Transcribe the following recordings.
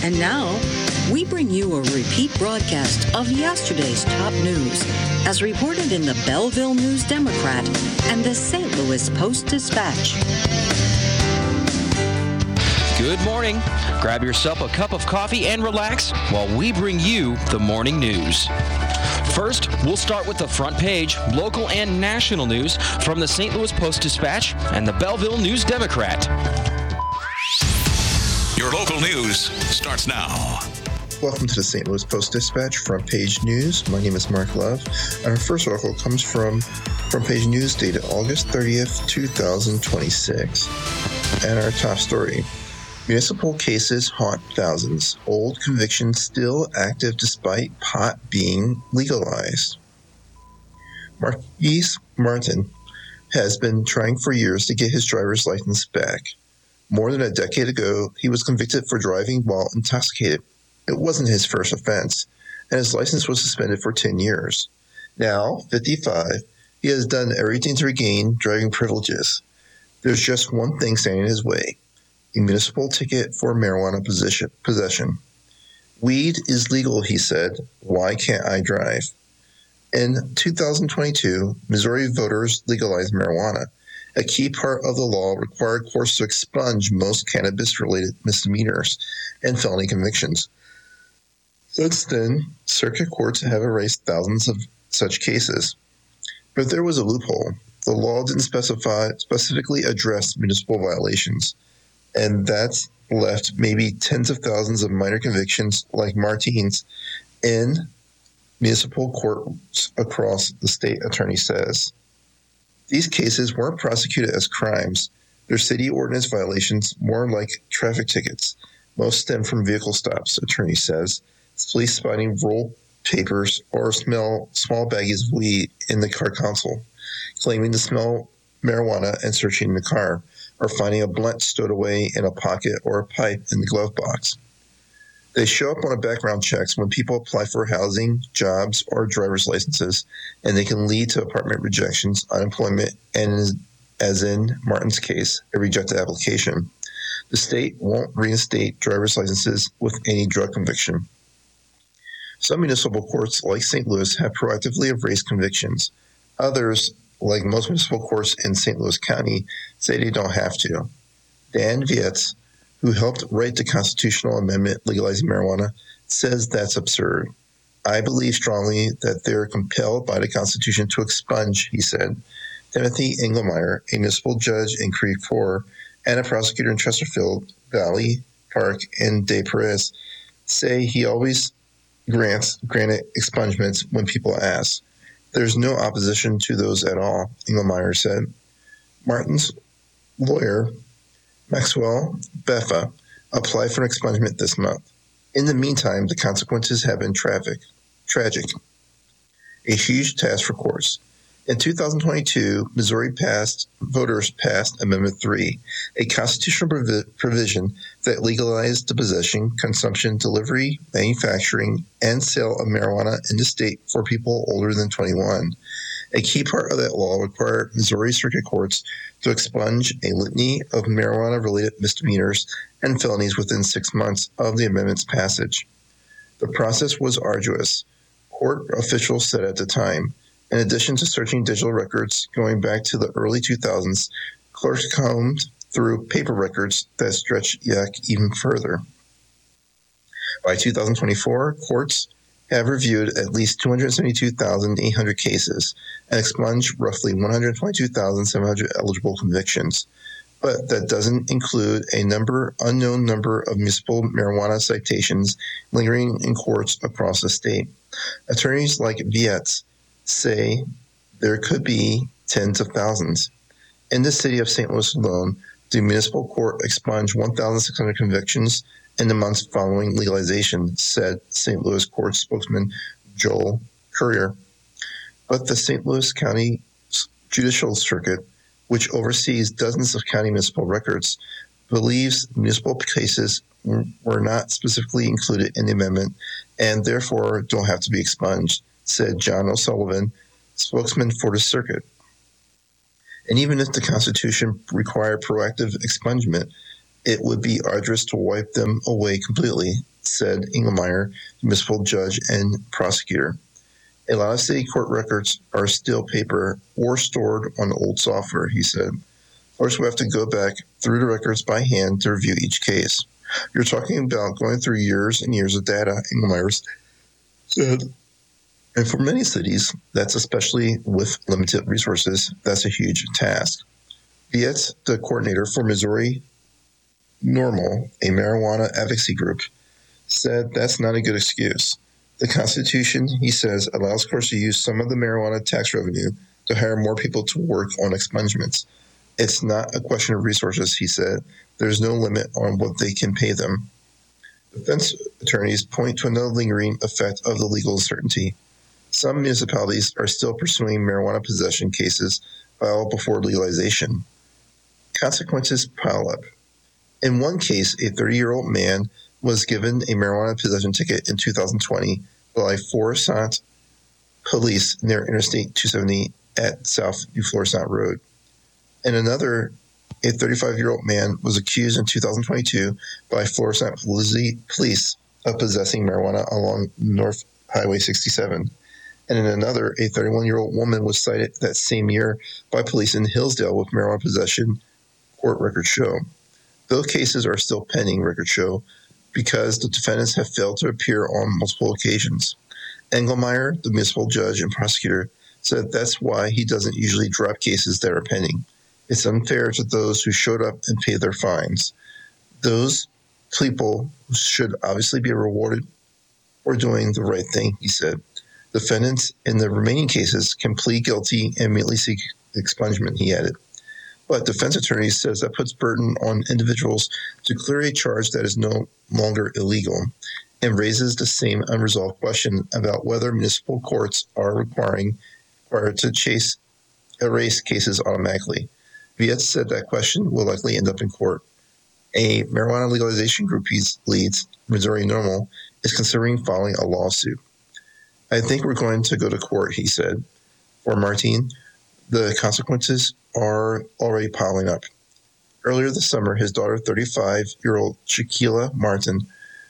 And now, we bring you a repeat broadcast of yesterday's top news, as reported in the Belleville News-Democrat and the St. Louis Post-Dispatch. Good morning. Grab yourself a cup of coffee and relax while we bring you the morning news. First, we'll start with the front page, local and national news from the St. Louis Post-Dispatch and the Belleville News-Democrat. Your local news starts now. Welcome to the St. Louis Post-Dispatch Front Page News. My name is Mark Love, and our first article comes from Front Page News dated August 30th, 2026. And our top story, municipal cases haunt thousands. Old convictions still active despite pot being legalized. Marquise Martin has been trying for years to get his driver's license back. More than a decade ago, he was convicted for driving while intoxicated. It wasn't his first offense, and his license was suspended for 10 years. Now, 55, he has done everything to regain driving privileges. There's just one thing standing in his way: a municipal ticket for marijuana possession. Weed is legal, he said. Why can't I drive? In 2022, Missouri voters legalized marijuana. A key part of the law required courts to expunge most cannabis-related misdemeanors and felony convictions. Since then, circuit courts have erased thousands of such cases. But there was a loophole. The law didn't specifically address municipal violations, and that's left maybe tens of thousands of minor convictions like Martin's in municipal courts across the state, attorney says. These cases weren't prosecuted as crimes. They're city ordinance violations, more like traffic tickets. Most stem from vehicle stops, attorney says. Police spotting roll papers or smell small baggies of weed in the car console, claiming to smell marijuana and searching the car, or finding a blunt stowed away in a pocket or a pipe in the glove box. They show up on a background checks when people apply for housing, jobs, or driver's licenses, and they can lead to apartment rejections, unemployment, and, as in Martin's case, a rejected application. The state won't reinstate driver's licenses with any drug conviction. Some municipal courts, like St. Louis, have proactively erased convictions. Others, like most municipal courts in St. Louis County, say they don't have to. Dan Vietz, who helped write the constitutional amendment legalizing marijuana, says that's absurd. I believe strongly that they're compelled by the Constitution to expunge, he said. Timothy Engelmeyer, a municipal judge in Creve Coeur and a prosecutor in Chesterfield, Valley Park, and Des Prairies, say he always granted expungements when people ask. There's no opposition to those at all, Engelmeyer said. Martin's lawyer, Maxwell Beffa, applied for an expungement this month. In the meantime, the consequences have been tragic. A huge task for courts. In 2022, Missouri voters passed Amendment 3, a constitutional provision that legalized the possession, consumption, delivery, manufacturing, and sale of marijuana in the state for people older than 21. A key part of that law required Missouri circuit courts to expunge a litany of marijuana-related misdemeanors and felonies within 6 months of the amendment's passage. The process was arduous, court officials said at the time. In addition to searching digital records going back to the early 2000s, clerks combed through paper records that stretched even further. By 2024, courts have reviewed at least 272,800 cases and expunged roughly 122,700 eligible convictions. But that doesn't include a unknown number of municipal marijuana citations lingering in courts across the state. Attorneys like Vietz say there could be tens of thousands. In the city of St. Louis alone, the municipal court expunged 1,600 convictions in the months following legalization, said St. Louis court spokesman Joel Currier. But the St. Louis County Judicial Circuit, which oversees dozens of county municipal records, believes municipal cases were not specifically included in the amendment and therefore don't have to be expunged, said John O'Sullivan, spokesman for the circuit. And even if the Constitution required proactive expungement, It would be arduous to wipe them away completely, said Engelmeyer, municipal judge and prosecutor. A lot of city court records are still paper or stored on old software, he said. First, we have to go back through the records by hand to review each case. You're talking about going through years and years of data, Engelmeyer said. And for many cities, that's especially with limited resources, that's a huge task. Vietz, the coordinator for Missouri NORML, a marijuana advocacy group, said that's not a good excuse. The Constitution, he says, allows courts to use some of the marijuana tax revenue to hire more people to work on expungements. It's not a question of resources, he said. There's no limit on what they can pay them. Defense attorneys point to another lingering effect of the legal uncertainty. Some municipalities are still pursuing marijuana possession cases filed before legalization. Consequences pile up. In one case, a 30-year-old man was given a marijuana possession ticket in 2020 by Florissant police near Interstate 270 at South New Florissant Road. In another, a 35-year-old man was accused in 2022 by Florissant police of possessing marijuana along North Highway 67. And in another, a 31-year-old woman was cited that same year by police in Hillsdale with marijuana possession, court records show. Those cases are still pending, records show, because the defendants have failed to appear on multiple occasions. Engelmeyer, the municipal judge and prosecutor, said that's why he doesn't usually drop cases that are pending. It's unfair to those who showed up and paid their fines. Those people should obviously be rewarded for doing the right thing, he said. Defendants in the remaining cases can plead guilty and immediately seek expungement, he added. But defense attorneys says that puts burden on individuals to clear a charge that is no longer illegal and raises the same unresolved question about whether municipal courts are required to erase cases automatically. Vietz said that question will likely end up in court. A marijuana legalization group he leads, Missouri NORML, is considering filing a lawsuit. I think we're going to go to court, he said. For Martin, the consequences are already piling up. Earlier this summer, his daughter, 35-year-old Shaquila Martin,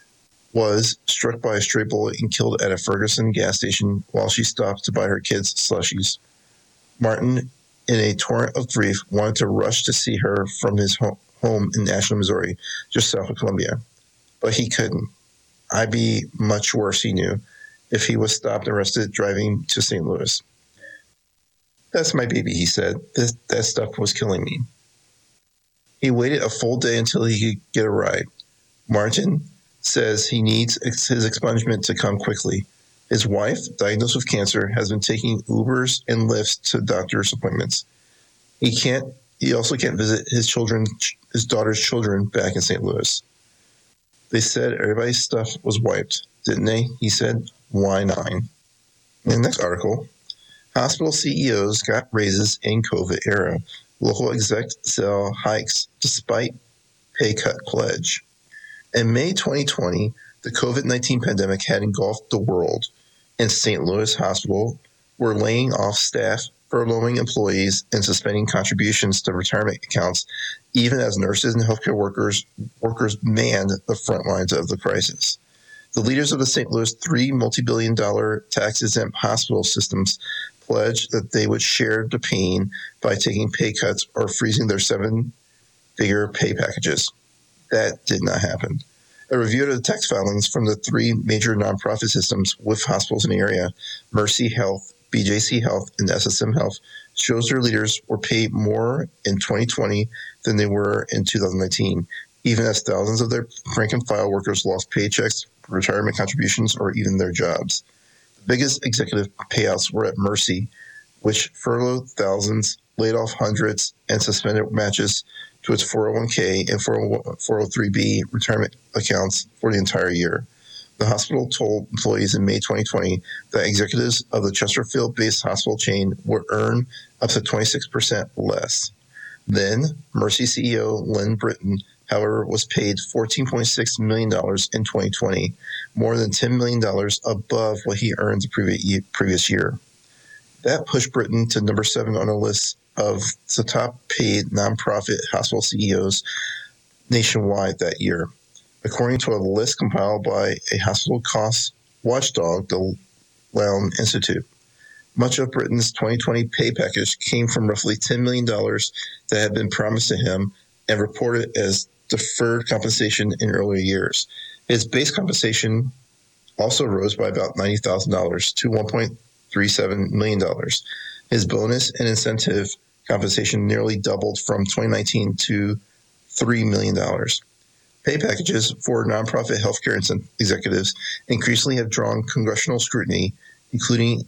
was struck by a stray bullet and killed at a Ferguson gas station while she stopped to buy her kids slushies. Martin, in a torrent of grief, wanted to rush to see her from his home in Ashland, Missouri, just south of Columbia. But he couldn't. I'd be much worse, he knew, if he was stopped and arrested driving to St. Louis. That's my baby, he said. That stuff was killing me. He waited a full day until he could get a ride. Martin says he needs his expungement to come quickly. His wife, diagnosed with cancer, has been taking Ubers and Lyfts to doctor's appointments. He also can't visit his daughter's children back in St. Louis. They said everybody's stuff was wiped, didn't they? He said, why 9? In the next article, hospital CEOs got raises in COVID era. Local execs sell hikes despite pay cut pledge. In May 2020, the COVID-19 pandemic had engulfed the world, and St. Louis Hospital were laying off staff, furloughing employees, and suspending contributions to retirement accounts, even as nurses and healthcare workers manned the front lines of the crisis. The leaders of the St. Louis $3 multi-billion-dollar tax-exempt hospital systems pledged that they would share the pain by taking pay cuts or freezing their 7-figure pay packages. That did not happen. A review of the tax filings from the 3 major nonprofit systems with hospitals in the area, Mercy Health, BJC Health, and SSM Health, shows their leaders were paid more in 2020 than they were in 2019, even as thousands of their rank-and-file workers lost paychecks, retirement contributions, or even their jobs. The biggest executive payouts were at Mercy, which furloughed thousands, laid off hundreds, and suspended matches to its 401k and 403b retirement accounts for the entire year. The hospital told employees in May 2020 that executives of the Chesterfield-based hospital chain would earn up to 26% less. Then, Mercy CEO Lynn Britton, however, was paid $14.6 million in 2020, more than $10 million above what he earned the previous year. That pushed Britton to number 7 on a list of the top paid nonprofit hospital CEOs, nationwide that year, according to a list compiled by a hospital cost watchdog, the Lown Institute. Much of Britton's 2020 pay package came from roughly $10 million that had been promised to him and reported as deferred compensation in earlier years. His base compensation also rose by about $90,000 to $1.37 million. His bonus and incentive compensation nearly doubled from 2019 to $3 million. Pay packages for nonprofit healthcare executives increasingly have drawn congressional scrutiny, including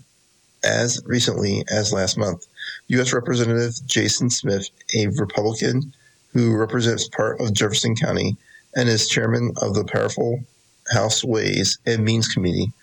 as recently as last month. U.S. Representative Jason Smith, a Republican who represents part of Jefferson County and is chairman of the powerful House Ways and Means Committee,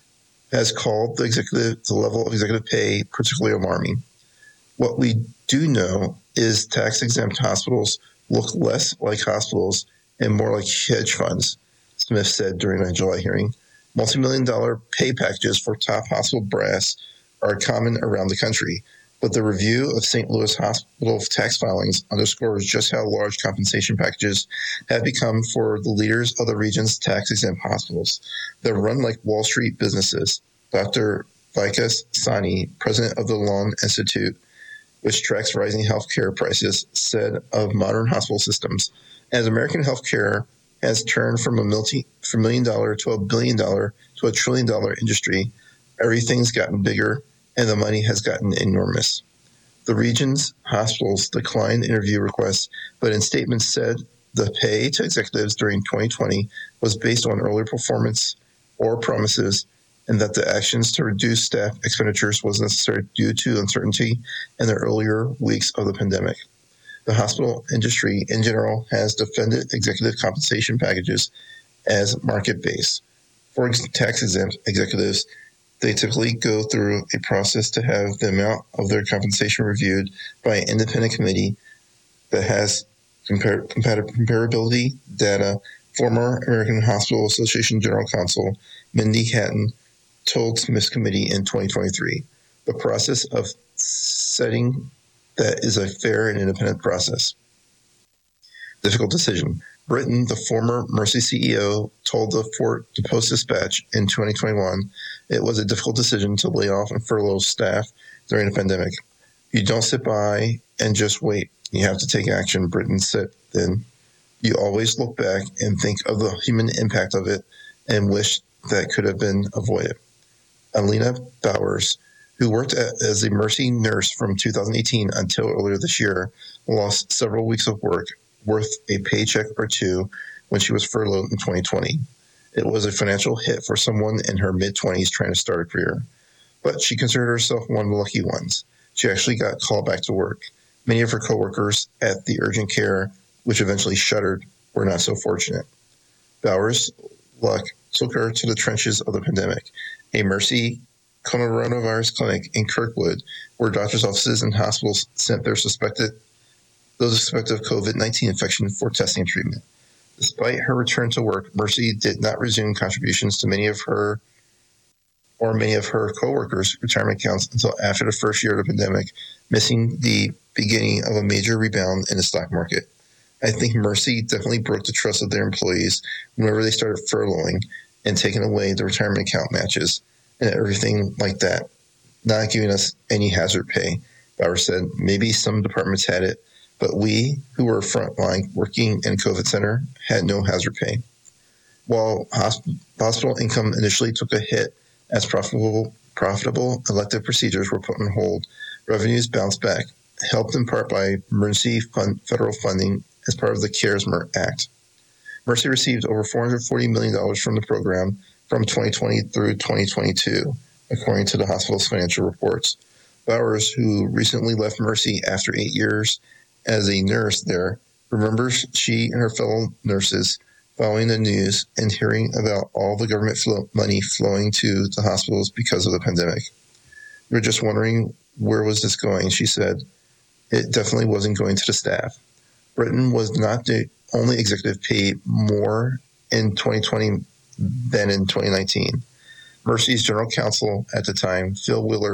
has called the level of executive pay particularly alarming. What we do know is tax-exempt hospitals look less like hospitals and more like hedge funds, Smith said during a July hearing. Multi-million-dollar pay packages for top hospital brass are common around the country, but the review of St. Louis hospital tax filings underscores just how large compensation packages have become for the leaders of the region's tax-exempt hospitals. They're run like Wall Street businesses. Dr. Vikas Sani, president of the Lown Institute, which tracks rising healthcare prices, said of modern hospital systems, as American healthcare has turned from $1 million to $1 billion to $1 trillion industry, everything's gotten bigger and the money has gotten enormous. The region's hospitals declined interview requests, but in statements said the pay to executives during 2020 was based on earlier performance or promises, and that the actions to reduce staff expenditures was necessary due to uncertainty in the earlier weeks of the pandemic. The hospital industry in general has defended executive compensation packages as market-based. For tax-exempt executives, they typically go through a process to have the amount of their compensation reviewed by an independent committee that has comparability data. Former American Hospital Association General Counsel Mindy Hatton told Smith's committee in 2023. The process of setting that is a fair and independent process. Difficult decision. Britton, the former Mercy CEO, told the Post-Dispatch in 2021 it was a difficult decision to lay off and furlough staff during the pandemic. You don't sit by and just wait. You have to take action, Britton said then. You always look back and think of the human impact of it and wish that could have been avoided. Alina Bowers, who worked as a Mercy nurse from 2018 until earlier this year, lost several weeks of work worth a paycheck or two when she was furloughed in 2020. It was a financial hit for someone in her mid-20s trying to start a career. But she considered herself one of the lucky ones. She actually got called back to work. Many of her coworkers at the urgent care, which eventually shuttered, were not so fortunate. Bowers' luck took her to the trenches of the pandemic. A Mercy coronavirus clinic in Kirkwood, where doctors' offices and hospitals sent those suspected of COVID-19 infection for testing and treatment. Despite her return to work, Mercy did not resume contributions to many of her coworkers' retirement accounts until after the first year of the pandemic, missing the beginning of a major rebound in the stock market. I think Mercy definitely broke the trust of their employees whenever they started furloughing and taking away the retirement account matches and everything like that, not giving us any hazard pay. Bauer said, maybe some departments had it, but we, who were frontline working in COVID center, had no hazard pay. While hospital income initially took a hit as profitable elective procedures were put on hold, revenues bounced back, helped in part by emergency federal funding as part of the CARES Act. Mercy received over $440 million from the program from 2020 through 2022, according to the hospital's financial reports. Bowers, who recently left Mercy after 8 years as a nurse there, remembers she and her fellow nurses following the news and hearing about all the government money flowing to the hospitals because of the pandemic. We were just wondering, where was this going? She said. It definitely wasn't going to the staff. Britton was not the only executive paid more in 2020 than in 2019. Mercy's general counsel at the time, Phil Wheeler,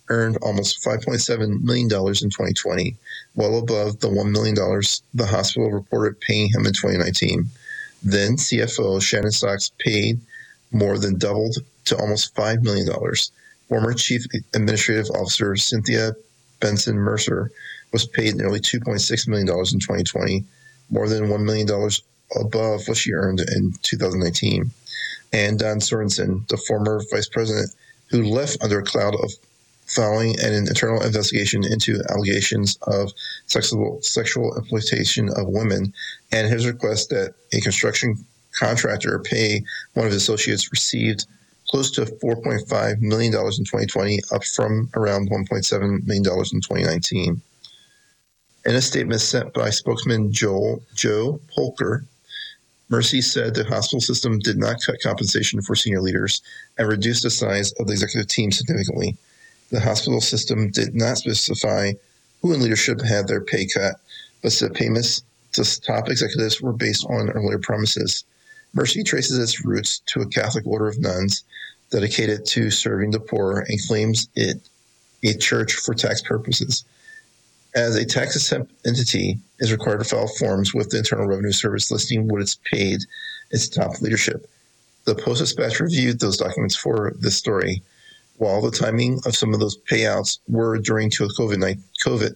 earned almost $5.7 million in 2020, well above the $1 million the hospital reported paying him in 2019. Then CFO Shannon Stocks paid more than doubled to almost $5 million. Former Chief Administrative Officer Cynthia Benson Mercer was paid nearly $2.6 million in 2020, more than $1 million above what she earned in 2019. And Don Sorensen, the former vice president who left under a cloud of following an internal investigation into allegations of sexual exploitation of women, and his request that a construction contractor pay one of his associates, received close to $4.5 million in 2020, up from around $1.7 million in 2019. In a statement sent by spokesman Joe Polker, Mercy said the hospital system did not cut compensation for senior leaders and reduced the size of the executive team significantly. The hospital system did not specify who in leadership had their pay cut, but said payments to top executives were based on earlier promises. Mercy traces its roots to a Catholic order of nuns dedicated to serving the poor and claims it a church for tax purposes. As a tax-exempt entity, is required to file forms with the Internal Revenue Service listing what it's paid its top leadership. The Post-Dispatch reviewed those documents for this story. While the timing of some of those payouts were during COVID,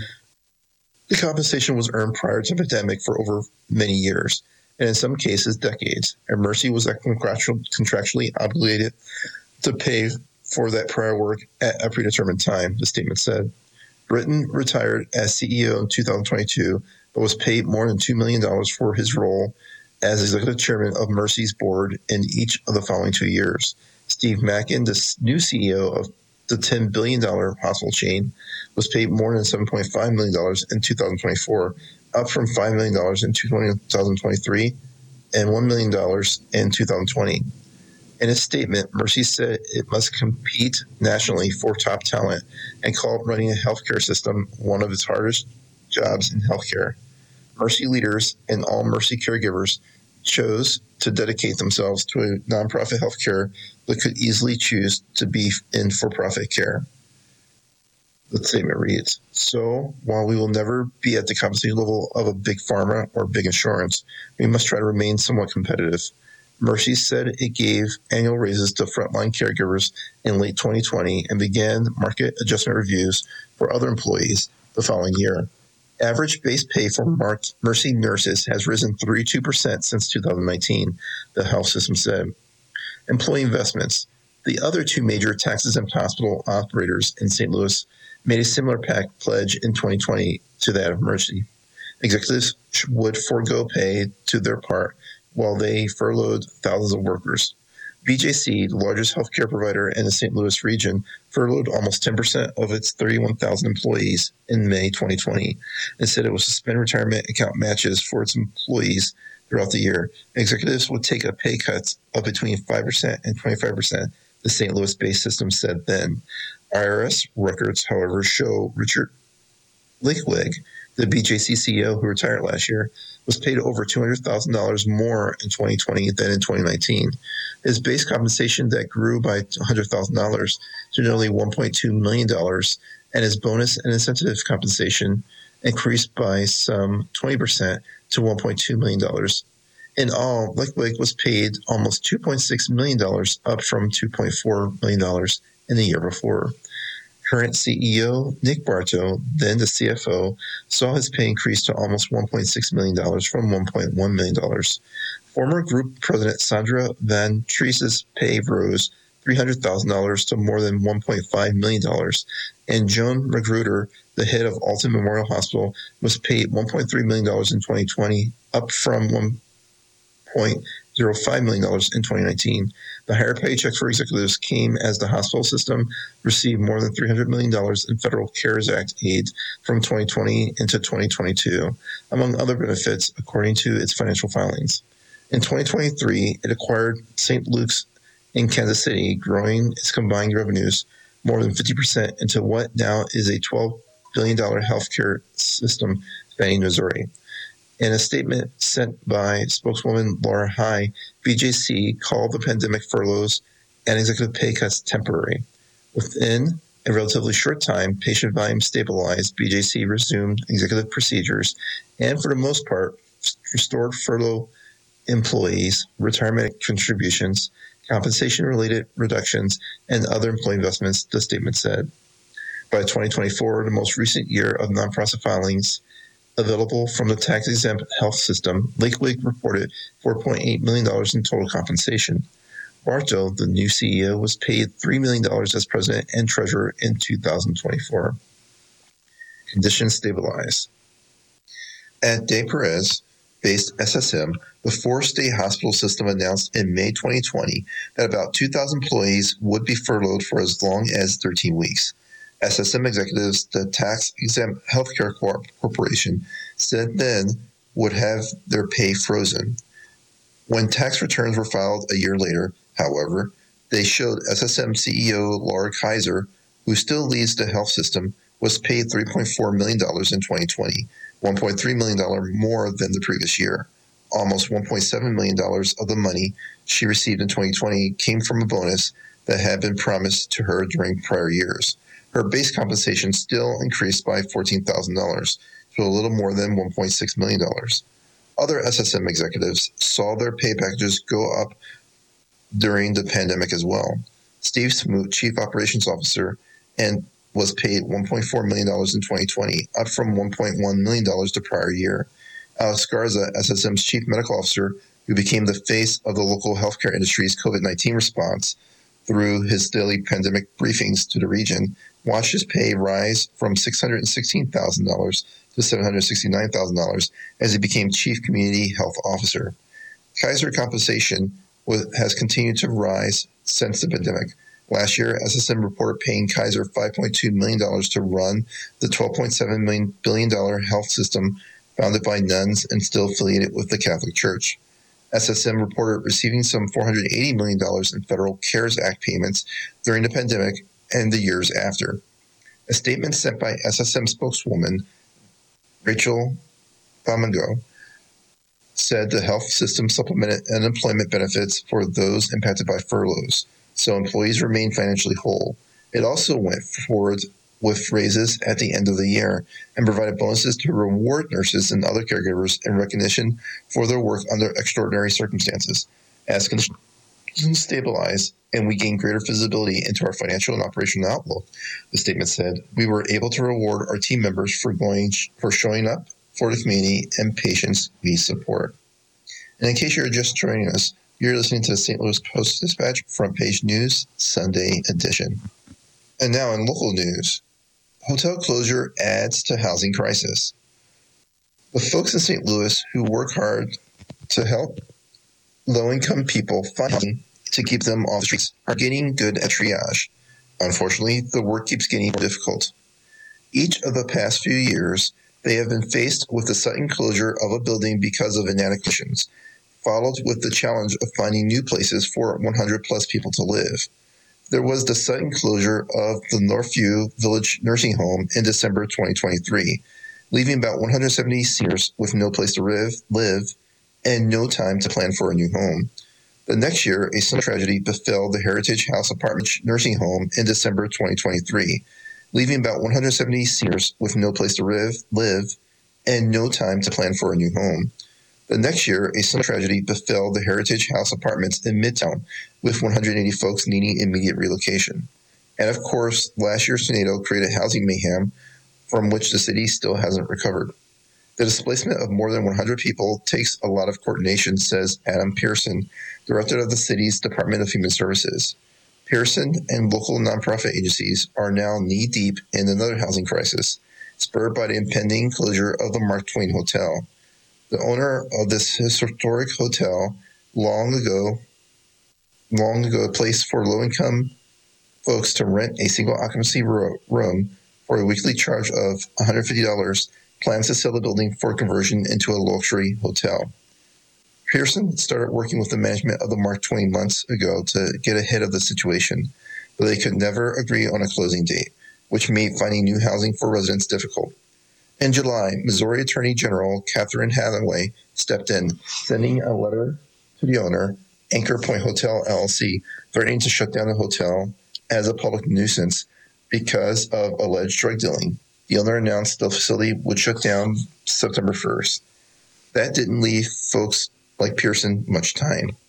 the compensation was earned prior to the pandemic for over many years, and in some cases, decades. And Mercy was contractually obligated to pay for that prior work at a predetermined time, the statement said. Britton retired as CEO in 2022, but was paid more than $2 million for his role as executive chairman of Mercy's board in each of the following 2 years. Steve Mackin, the new CEO of the $10 billion hospital chain, was paid more than $7.5 million in 2024, up from $5 million in 2023 and $1 million in 2020. In a statement, Mercy said it must compete nationally for top talent and called running a healthcare system one of its hardest jobs in healthcare. Mercy leaders and all Mercy caregivers chose to dedicate themselves to a nonprofit healthcare but could easily choose to be in for-profit care. The statement reads, so while we will never be at the compensation level of a big pharma or big insurance, we must try to remain somewhat competitive. Mercy said it gave annual raises to frontline caregivers in late 2020 and began market adjustment reviews for other employees the following year. Average base pay for Mercy nurses has risen 32% since 2019, the health system said. Employee investments. The other two major tax-exempt hospital operators in St. Louis made a similar pledge in 2020 to that of Mercy. Executives would forego pay to their part while they furloughed thousands of workers. BJC, the largest healthcare provider in the St. Louis region, furloughed almost 10% of its 31,000 employees in May 2020 and said it would suspend retirement account matches for its employees throughout the year. Executives would take a pay cut of between 5% and 25%, the St. Louis-based system said then. IRS records, however, show Richard Lichtweg, the BJC CEO who retired last year, was paid over $200,000 more in 2020 than in 2019. His base compensation that grew by $100,000 to nearly $1.2 million, and his bonus and incentive compensation increased by some 20% to $1.2 million. In all, Lichtweg was paid almost $2.6 million, up from $2.4 million in the year before. Current CEO Nick Bartow, then the CFO, saw his pay increase to almost $1.6 million from $1.1 million. Former group president Sandra Van Treese's pay rose $300,000 to more than $1.5 million, and Joan Magruder, the head of Alton Memorial Hospital, was paid $1.3 million in 2020, up from $1.05 million in 2019. The higher paycheck for executives came as the hospital system received more than $300 million in federal CARES Act aid from 2020 into 2022, among other benefits, according to its financial filings. In 2023, it acquired St. Luke's in Kansas City, growing its combined revenues more than 50% into what now is a $12 billion healthcare system spanning Missouri. In a statement sent by spokeswoman Laura High, BJC called the pandemic furloughs and executive pay cuts temporary. Within In a relatively short time, patient volume stabilized, BJC resumed executive procedures, and for the most part, restored furlough employees, retirement contributions, compensation-related reductions, and other employee investments, the statement said. By 2024, the most recent year of non-process filings available from the tax-exempt health system, Lakewood reported $4.8 million in total compensation. Bartow, the new CEO, was paid $3 million as president and treasurer in 2024. Conditions stabilize. At De Perez-based SSM, the four-state hospital system announced in May 2020 that about 2,000 employees would be furloughed for as long as 13 weeks. SSM executives, the tax-exempt healthcare corporation, said then would have their pay frozen. When tax returns were filed a year later, however, they showed SSM CEO Laura Kaiser, who still leads the health system, was paid $3.4 million in 2020, $1.3 million more than the previous year. Almost $1.7 million of the money she received in 2020 came from a bonus that had been promised to her during prior years. Her base compensation still increased by $14,000 to a little more than $1.6 million. Other SSM executives saw their pay packages go up during the pandemic as well. Steve Smoot, Chief Operations Officer, and was paid $1.4 million in 2020, up from $1.1 million the prior year. Alex Garza, SSM's Chief Medical Officer, who became the face of the local healthcare industry's COVID-19 response through his daily pandemic briefings to the region, watched his pay rise from $616,000 to $769,000 as he became Chief Community Health Officer. Kaiser compensation has continued to rise since the pandemic. Last year, SSM reported paying Kaiser $5.2 million to run the $12.7 billion health system founded by nuns and still affiliated with the Catholic Church. SSM reported receiving some $480 million in federal CARES Act payments during the pandemic and the years after. A statement sent by SSM spokeswoman Rachel Famingo said the health system supplemented unemployment benefits for those impacted by furloughs, so employees remain financially whole. It also went forward with raises at the end of the year and provided bonuses to reward nurses and other caregivers in recognition for their work under extraordinary circumstances. As conditions stabilize and we gain greater visibility into our financial and operational outlook, the statement said, we were able to reward our team members for showing up for the community and patients we support. And in case you're just joining us, you're listening to the St. Louis Post-Dispatch Front Page News Sunday edition. And now in local news, hotel closure adds to housing crisis. The folks in St. Louis who work hard to help low-income people find housing to keep them off the streets are getting good at triage. Unfortunately, the work keeps getting more difficult. Each of the past few years, they have been faced with the sudden closure of a building because of inadequate conditions, followed with the challenge of finding new places for 100-plus people to live. There was the sudden closure of the Northview Village Nursing Home in December 2023, leaving about 170 seniors with no place to live and no time to plan for a new home. The next year, a similar tragedy befell the Heritage House Apartment Nursing Home in December 2023, leaving about 170 seniors with no place to live and no time to plan for a new home. The next year, a similar tragedy befell the Heritage House Apartments in Midtown, with 180 folks needing immediate relocation. And of course, last year's tornado created housing mayhem from which the city still hasn't recovered. The displacement of more than 100 people takes a lot of coordination, says Adam Pearson, director of the city's Department of Human Services. Pearson and local nonprofit agencies are now knee-deep in another housing crisis, spurred by the impending closure of the Mark Twain Hotel. The owner of this historic hotel long ago a place for low-income folks to rent a single occupancy room for a weekly charge of $150, plans to sell the building for conversion into a luxury hotel. Pearson started working with the management of the Mark Twain months ago to get ahead of the situation, but they could never agree on a closing date, which made finding new housing for residents difficult. In July, Missouri Attorney General Catherine Hathaway stepped in, sending a letter to the owner, Anchor Point Hotel LLC, threatening to shut down the hotel as a public nuisance because of alleged drug dealing. The owner announced the facility would shut down September 1st. That didn't leave folks like Pearson much time.